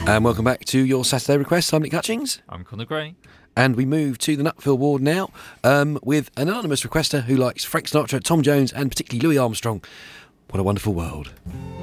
And welcome back to your Saturday request. I'm Nick Hutchings. I'm Conor Gray. And we move to the Nutfield Ward now with an anonymous requester who likes Frank Sinatra, Tom Jones, and particularly Louis Armstrong. What a wonderful world.